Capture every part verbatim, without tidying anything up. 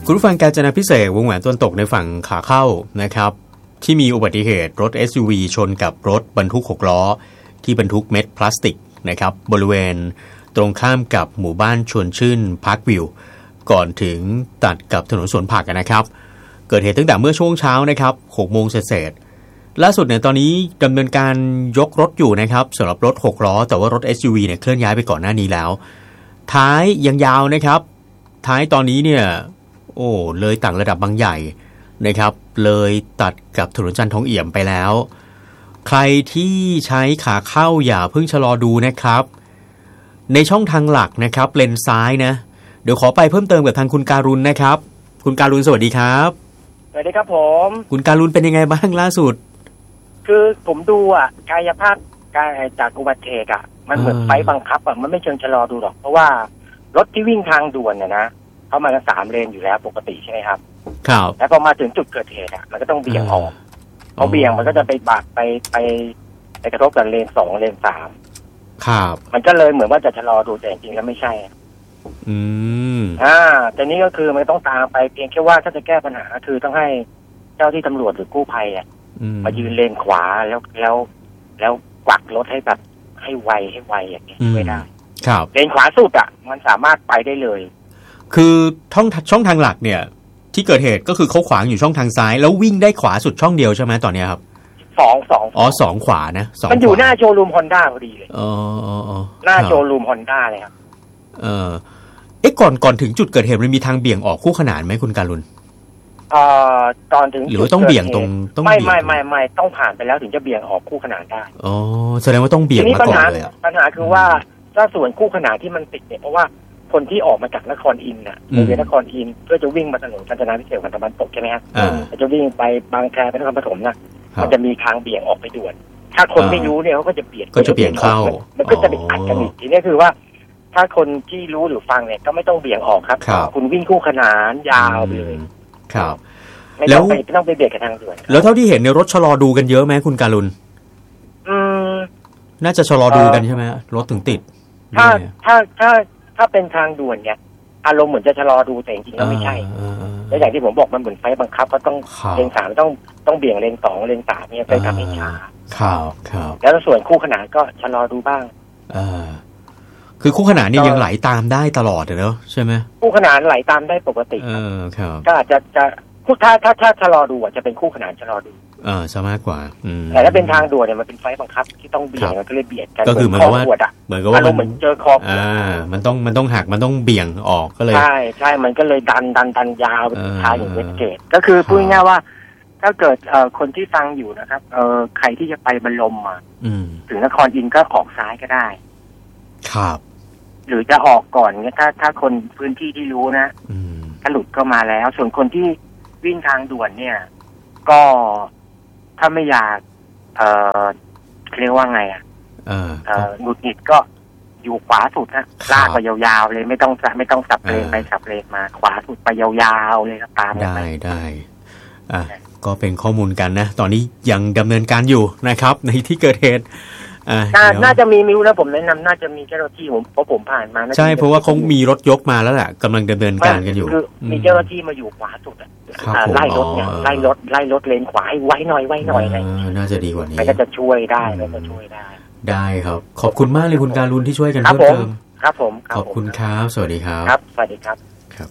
คุณผู้ฟังกาญจนาภิเษกวงแหวนตะวันตกในฝั่งขาเข้านะครับที่มีอุบัติเหตุรถ เอส ยู วี ชนกับรถบรรทุกหกล้อที่บรรทุกเม็ดพลาสติกนะครับบริเวณตรงข้ามกับหมู่บ้านชวนชื่นพาร์ควิวก่อนถึงตัดกับถนนสวนผักนะครับเกิดเหตุตั้งแต่เมื่อช่วงเช้านะครับหกโมงเศษๆล่าสุดเนี่ยตอนนี้ดำเนินการยกรถอยู่นะครับสำหรับรถหกล้อแต่ว่ารถ เอส ยู วี เนี่ยเคลื่อนย้ายไปก่อนหน้านี้แล้วท้ายยังยาวนะครับท้ายตอนนี้เนี่ยโอ้เลยต่างระดับบางใหญ่นะครับเลยตัดกับถนนจันทร์ทองเอี่ยมไปแล้วใครที่ใช้ขาเข้าอย่าเพิ่งชะลอดูนะครับในช่องทางหลักนะครับเลนซ้ายนะเดี๋ยวขอไปเพิ่มเติมกับทางคุณการุณนะครับคุณการุณสวัสดีครับสวัสดีครับผมคุณการุณเป็นยังไงบ้างล่าสุดคือผมดูอ่ะกายภาพการจากอุบัติเหตุอ่ะมันเหมือนไฟบังคับอ่ะมันไม่เชิงชะลอดูหรอกเพราะว่ารถที่วิ่งทางด่วนเนี่ยนะเขามากันสามเลนอยู่แล้วปกติใช่ไหมครับครับแล้วพอมาถึงจุดเกิดเหตุอ่ะมันก็ต้องเบี่ยงออกพอเบี่ยงมันก็จะไปบาดไปไปไปกระทบกับเลนสองเลนสามครับมันก็เลยเหมือนว่าจะชะลอดูแต่จริงๆแล้วไม่ใช่อืมอ่าแต่นี้ก็คือมันต้องตามไปเพียงแค่ว่าถ้าจะแก้ปัญหาคือต้องให้เจ้าที่ตำรวจหรือกู้ภัยอ่ะมายืนเลนขวาแล้วแล้วแล้วกวักรถให้แบบให้ไวให้ไวอย่างนี้ไม่ได้ครับเลนขวาสุดอ่ะมันสามารถไปได้เลยคือช่องช่องทางหลักเนี่ยที่เกิดเหตุก็คือเขาขวางอยู่ช่องทางซ้ายแล้ววิ่งได้ขวาสุดช่องเดียวใช่ไหมตอนนี้ครับสองสองอ๋อสองขวานะสองมันอยู่หน้าโชว์รูมฮอนด้าพอดีเลยอ๋ออ๋อหน้าโชว์รูมฮอนด้าเลยครับเออเอ๊ะก่อนก่อนถึงจุดเกิดเหตุมันมีทางเบี่ยงออกคู่ขนานไหมคุณการุณเอ่อตอนถึงหรือว่าต้องเบี่ยงตรงต้องไม่ไม่ไม่ไม่ต้องผ่านไปแล้วถึงจะเบี่ยงออกคู่ขนานได้อ๋อแสดงว่าต้องเบี่ยงมาก่อนเลยปัญหาคือว่าถ้าส่วนคู่ขนานที่มันติดเนี่ยเพราะว่าคนที่ออกมาจากนครอินทร์น่ะโรงเรียนนครอินทร์เพื่อจะวิ่งมาถนนกาญจนาภิเษกฝั่งตะวันตกใช่ไหมฮะจะวิ่งไปบางแคไปนครปฐมนะมันจะมีทางเบี่ยงออกไปด่วนถ้าคนไม่รู้เนี่ยเขาก็จะเบี่ยงก็จะเบี่ยงเข้ามันก็จะไปอัดกันอีกทีนี้คือว่าถ้าคนที่รู้หรือฟังเนี่ยก็ไม่ต้องเบี่ยงออกครับคุณวิ่งคู่ขนานยาวไปเลยครับไม่ต้องไปไม่ต้องไปเบียดกับทางด่วนแล้วเท่าที่เห็นในรถชะลอดูกันเยอะไหมคุณการุณอืมน่าจะชะลอดูกันใช่ไหมรถถึงติดถ้าถ้าถ้าถ้าเป็นทางด่วนเนี่ยอารมณ์เหมือนจะชะลอดูแต่จริงๆแล้วไม่ใช่แล้วอย่างที่ผมบอกมันเหมือนไฟบังคับก็ต้องเลนสามต้องต้องเบี่ยงเลนสองเลนสามเนี่ยไปทำให้ช้าครับครับแล้วส่วนคู่ขนานก็ชะลอดูบ้างอ่าคือคู่ขนานนี่ยังไหลตามได้ตลอดเนอะใช่ไหมคู่ขนานไหลตามได้ปกติครับก็อาจจะจะคู่ถ้าถ้าถ้าชะลอดูอ่ะจะเป็นคู่ขนานชะลอดูเออซะมากกว่าแต่ถ้าเป็นทางด่วนเนี่ยมันเป็นไฟบังคับที่ต้องเบี่ยงก็เลยเบียดกันก็คือเหมือนกับว่าเหมือนกับว่ามันเจอคออ่ามันต้องมันต้องหักมันต้องเบี่ยงออกก็เลยใช่ใช่มันก็เลยดันดันดันยาวเป็นทางอย่างเวสเกตก็คือพูดง่ายๆว่าถ้าเกิดเอ่อคนที่ฟังอยู่นะครับเอ่อใครที่จะไปบรรลมอ่ะถึงนครอินทร์ก็ออกซ้ายก็ได้ครับหรือจะออกก่อนเนี่ยถ้าถ้าคนพื้นที่ที่รู้นะถ้าหลุดก็มาแล้วส่วนคนที่วิ่งทางด่วนเนี่ยก็ถ้าไม่อยากเอ่อเรียกว่าไงอ่ะเออเอ่อหงุดหงิดก็อยู่ขวาสุดนะลากไปยาวๆเลยไม่ต้องไม่ต้องสับเลนไปสับเลนมาขวาสุดไปยาวๆเลยครับตามได้ได้อ่ะก็เป็นข้อมูลกันนะตอนนี้ยังดำเนินการอยู่นะครับในที่เกิดเหตุน่าจะมีมิวนะผมแนะนำน่าจะมีเจ้าหน้าที่ผมเพราะผมผ่านมาใช่เพราะว่าเขามีรถยกมาแล้วแหละกำลังดำเนินการกันอยู่คือมีเจ้าหน้าที่มาอยู่ขวาสุดไล่รถเนี่ยไล่รถไล่รถเลนขวาให้ไว้หน่อยไว้หน่อยอะไรน่าจะดีกว่านี้มันก็จะช่วยได้มันก็ช่วยได้ได้ครับขอบคุณมากเลยคุณการุณที่ช่วยกันเพิ่มเติมครับผมขอบคุณครับสวัสดีครับครับสวัสดีครับครับ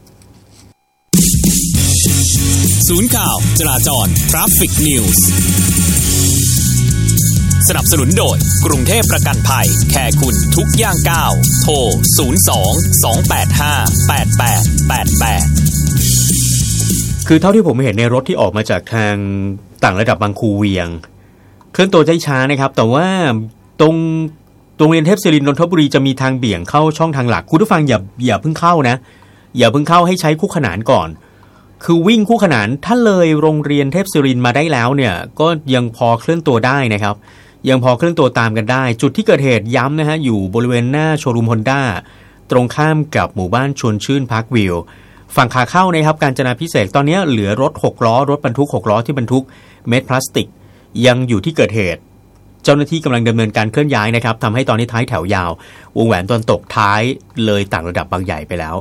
ศูนย์ข่าวจราจร Traffic News สนับสนุนโดยกรุงเทพประกันภัยแค่คุณทุกย่างก้าวโทรศูนย์ สอง สอง แปด ห้า แปด แปด แปด แปดคือเท่าที่ผมเห็นในรถที่ออกมาจากทางต่างระดับบางคูเวียงเคลื่อนตัวช้าๆนะครับแต่ว่าตรงโรงเรียนเทพศิรินทร์นนทบุรีจะมีทางเบี่ยงเข้าช่องทางหลักคุณผู้ฟังอย่าอย่าเพิ่งเข้านะอย่าเพิ่งเข้าให้ใช้คู่ขนานก่อนคือวิ่งคู่ขนานถ้าเลยโรงเรียนเทพศิรินทร์มาได้แล้วเนี่ยก็ยังพอเคลื่อนตัวได้นะครับยังพอเคลื่อนตัวตามกันได้จุดที่เกิดเหตุย้ำนะฮะอยู่บริเวณหน้าโชว์รูมฮอนด้าตรงข้ามกับหมู่บ้านชวนชื่นพาร์ควิวฝั่งขาเข้านะครับกาญจนาภิเษกตอนนี้เหลือรถหกล้อรถบรรทุกหกล้อที่บรรทุกเม็ดพลาสติกยังอยู่ที่เกิดเหตุเจ้าหน้าที่กำลังดำเนินการเคลื่อนย้ายนะครับทำให้ตอนนี้ท้ายแถวยาววงแหวนตะวันตกท้ายเลยต่างระดับบางใหญ่ไปแล้ว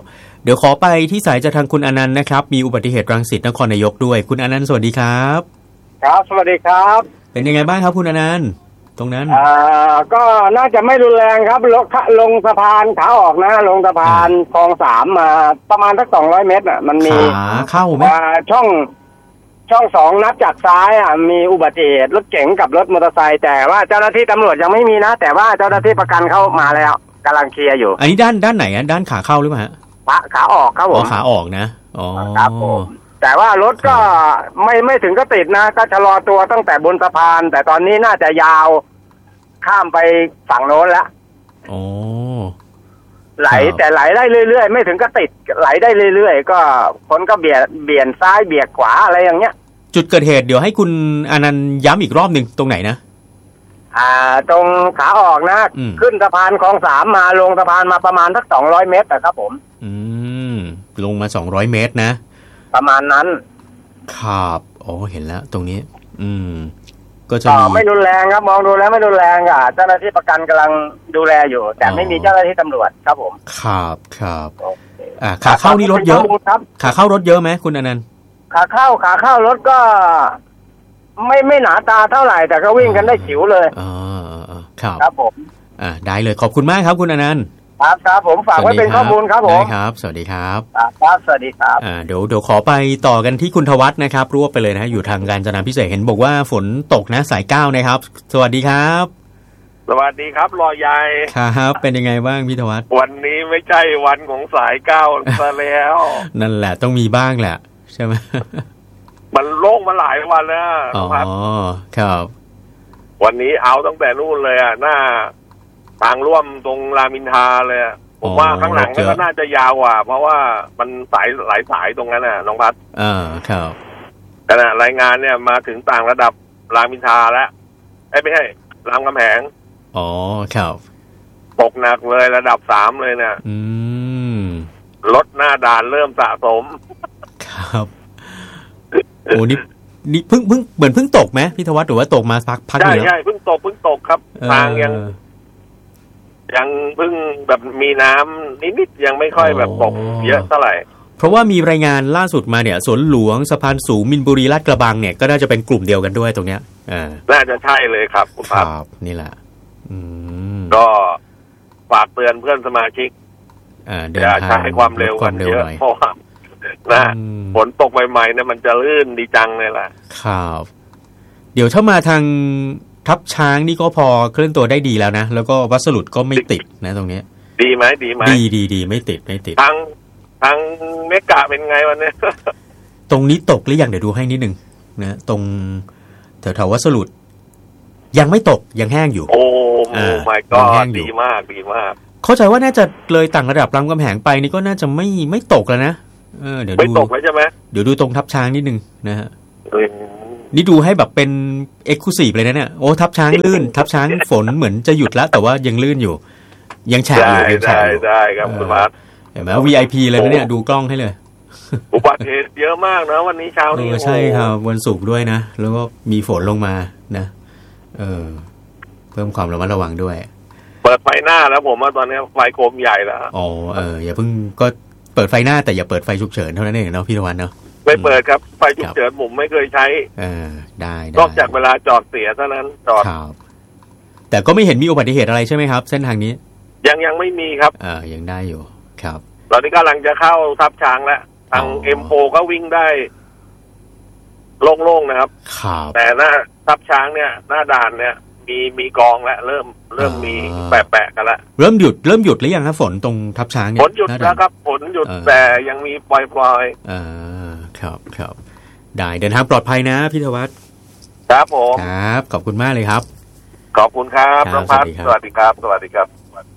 เดี๋ยวขอไปที่สายจากทางคุณอนันต์นะครับมีอุบัติเหตุรังสิตนครนายกด้วยคุณอนันต์สวัสดีครับครับสวัสดีครับเป็นยังไงบ้างครับคุณอนันต์ตรงนั้นอ่าก็น่าจะไม่รุนแรงครับลงลงสะพานขาออกนะลงสะพานคลองสามมาประมาณสักสองร้อยเมตรอ่ะมันมีขาเข้าไหมช่องช่องสองนับจากซ้ายอ่ะมีอุบัติเหตุรถเก๋งกับรถมอเตอร์ไซค์แต่ว่าเจ้าหน้าที่ตำรวจยังไม่มีนะแต่ว่าเจ้าหน้าที่ประกันเข้ามาแล้วกำลังเคลียร์อยู่อันนี้ด้านด้านไหนอ่ะด้านขาเข้าหรือเปล่าขาขาออกครับผมขาออกนะอ๋อครับผมแต่ว่ารถก็ไม่ไม่ถึงก็ติดนะก็ชะลอตัวตั้งแต่บนสะพานแต่ตอนนี้น่าจะยาวข้ามไปฝั่งโน้นแล้วอ๋อไหลแต่ไหลได้เรื่อยๆไม่ถึงก็ติดไหลได้เรื่อยๆก็คนก็เบียดเบี่ยนซ้ายเบียดขวาอะไรอย่างเงี้ยจุดเกิดเหตุเดี๋ยวให้คุณอนันต์ย้ำอีกรอบหนึ่งตรงไหนนะอ่าตรงขาออกนะขึ้นสะพานคลองสามมาลงสะพานมาประมาณสักสองร้อยเมตรนะครับผมอืมลงมาสองร้อยเมตรนะประมาณนั้นครับอ๋อเห็นแล้วตรงนี้อืมก็จะไม่รุนแรงครับมองดูแล้วไม่รุนแรงอ่ะเจ้าหน้าที่ประกันกำลังดูแลอยู่แต่ไม่มีเจ้าหน้าที่ตำรวจครับผมครับครับอ่าขาเข้านี่รถเยอะขาเข้ารถเยอะไหมคุณอนันต์ขาเข้าขาเข้ารถก็ไม่ไม่หนาตาเท่าไหร่แต่ก็วิ่งกันได้ฉิวเลยอ๋อครับครับผมอ่าได้เลยขอบคุณมากครับคุณอนันต์ครับครับผมฝากไว้เป็นข้อมูลครับผมได้ครับสวัสดีครับครับสวัสดีครับอ่าเดี๋ยวเดี๋ยวขอไปต่อกันที่คุณธวัฒน์นะครับรวบไปเลยนะอยู่ทางกาญจนาภิเษกเห็นบอกว่าฝนตกนะสายเก้านะครับสวัสดีครับสวัสดีครับรอใหญ่ครับเป็นยังไงบ้างพี่ธวัฒน์วันนี้ไม่ใช่วันของสายเก้าซะแล้วนั่นแหละต้องมีบ้างแหละใช่ไหมมันโล่งมาหลายวันแล้วอ๋อครับวันนี้เอาตั้งแต่นู่นเลยอ่ะหน้าทางร่วมตรงรามอินทราเลยผมว่าข้างหลังก็น่าจะยาวกว่าเพราะว่ามันสายหลายสายตรงนั้นน่ะน้องพัดอ่าครับขณะรายงานเนี่ยมาถึงต่างระดับรามอินทราแล้วไอ้ไม่ใช่รามคำแหงอ๋อครับตกหนักเลยระดับสามเลยเนี่ยอืมรถหน้าด่านเริ่มสะสมครับโอ้นี่นี่เพิ่งเพิ่งเหมือนเพิ่งตกไหมพี่ธวัฒน์หรือว่าตกมาพักพักใช่ใช่เพิ่งตกเพิ่งตกครับทางยังยังเพิ่งแบบมีน้ำนิดๆยังไม่ค่อยแบบตกเยอะเท่าไหร่เพราะว่ามีรายงานล่าสุดมาเนี่ยสวนหลวงสะพานสูงมินบุรีลาดกระบังเนี่ยก็น่าจะเป็นกลุ่มเดียวกันด้วยตรงเนี้ยอ่าน่าจะใช่เลยครับคุณภาพนี่แหละอืมก็ฝากเตือนเพื่อนสมาชิกอ่าเดินทางใช้ความเร็วกันเยอะเพราะว่านะฝนตกใหม่ๆเนี่ยมันจะลื่นดีจังเลยล่ะครับเดี๋ยวถ้ามาทางทับช้างนี่ก็พอเคลื่อนตัวได้ดีแล้วนะแล้วก็วัสดุก็ไม่ติดนะตรงนี้ดีไหมดีไหมดีดีดีไม่ติดไม่ติดทางทางเมกะเป็นไงวันนี้ตรงนี้ตกหรือยังเดี๋ยวดูให้นิดนึงนะตรงแถวๆวัสดุยังไม่ตกยังแห้งอยู่โอ้ไม่ก็ดีมากดีมากเข้าใจว่าน่าจะเลยต่างระดับรามคำแหงไปนี่ก็น่าจะไม่ไม่ตกแล้วนะเออเดี๋ยวดูไม่ตกแล้วใช่ไหมเดี๋ยวดูตรงทับช้างนิดนึงนะฮะนี่ดูให้แบบเป็นเอ็กซ์คลูซีฟเลยนะเนี่ยโอ้ทับช้างลื่นทับช้างฝนเหมือนจะหยุดแล้วแต่ว่ายังลื่นอยู่ยังแฉะอยู่ยังแฉะอยู่ได้ครับคุณมาร์ทเห็นไหม วี ไอ พี เลยนะเนี่ยดูกล้องให้เลยอุบัติเหตุเยอะมากนะวันนี้เช้านี้ใช่ครับวันศุกร์ด้วยนะแล้วก็มีฝนลงมานะเออเพิ่มความระมัดระวังด้วยเปิดไฟหน้าแล้วผมว่าตอนนี้ไฟโคมใหญ่แล้วอ๋อเอออย่าเพิ่งก็เปิดไฟหน้าแต่อย่าเปิดไฟฉุกเฉินเท่านั้นเองเนาะพี่ตะวันเนาะไม่เปิดครับไฟฉุกเฉินผมไม่เคยใช้เออได้นอกจากเวลาจอดเสียเท่านั้นจอดครับแต่ก็ไม่เห็นมีอุบัติเหตุอะไรใช่ไหมครับเส้นทางนี้ยังยังไม่มีครับเออยังได้อยู่ครับตอนนี้กำลังจะเข้าทับช้างแล้วทางเอ็มโฟก็วิ่งได้โล่งๆนะครับครับแต่หน้าทับช้างเนี่ยหน้าด่านเนี่ยมีมีกองแล้วเริ่มเริ่มมีแปะๆกันแล้วเริ่มหยุดเริ่มหยุดหรือยังครับฝนตรงทับช้างเนี่ยฝนหยุดแล้วครับฝนหยุดแต่ยังมีปล่อยๆอ่าครับครับได้เดินทางปลอดภัยนะพี่ธวัฒน์ครับผมครับขอบคุณมากเลยครับขอบคุณครับน้องพัฒน์สวัสดีครับสวัสดีครับ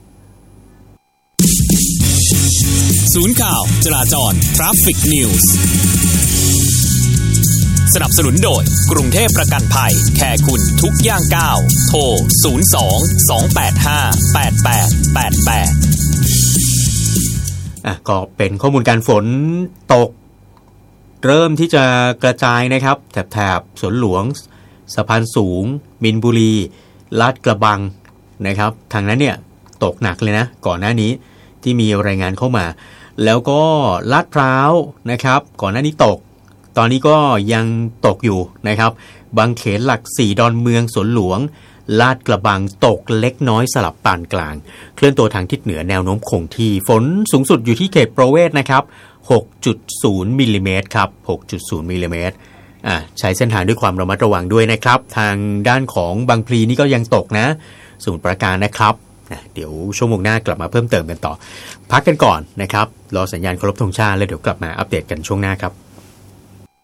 ศูนย์ข่าวจราจร Traffic News สนับสนุนโดยกรุงเทพประกันภัยแค่คุณทุกย่างก้าวโทรศูนย์ สอง สอง แปด ห้า แปด แปด แปด แปดอ่ะก็เป็นข้อมูลการฝนตกเริ่มที่จะกระจายนะครับแถบๆสวนหลวงสะพานสูงมินบุรีลาดกระบังนะครับทางนั้นเนี่ยตกหนักเลยนะก่อนหน้านี้ที่มีรายงานเข้ามาแล้วก็ลาดพร้าวนะครับก่อนหน้านี้ตกตอนนี้ก็ยังตกอยู่นะครับบางเขนหลักสี่ดอนเมืองสวนหลวงลาดกระบังตกเล็กน้อยสลับปานกลางเคลื่อนตัวทางทิศเหนือแนวโน้มคงที่ฝนสูงสุดอยู่ที่เขตประเวศนะครับ หกจุดศูนย์ มิลลิเมตรครับ หกจุดศูนย์ มิลลิเมตรอ่าใช้เส้นทางด้วยความระมัดระวังด้วยนะครับทางด้านของบางพลีนี่ก็ยังตกนะสมุทรปราการนะครับนะเดี๋ยวชั่วโมงหน้ากลับมาเพิ่มเติมกันต่อพักกันก่อนนะครับรอสัญญาณเคารพธงชาติแล้วเดี๋ยวกลับมาอัปเดตกันช่วงหน้าครับ